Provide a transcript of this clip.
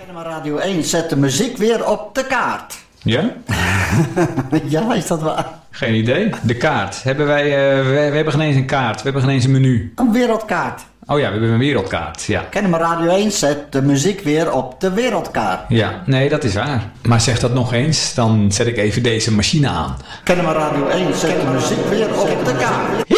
Kennemer Radio 1 zet de muziek weer op de kaart. Ja? Ja, is dat waar? Geen idee. De kaart. Hebben wij, we hebben geen eens een kaart. We hebben geen eens een menu. Een wereldkaart. Oh ja, we hebben een wereldkaart. Ja. Kennemer Radio 1 zet de muziek weer op de wereldkaart. Ja, nee, dat is waar. Maar zeg dat nog eens, dan zet ik even deze machine aan. Kennemer Radio 1 zet de muziek weer op de kaart.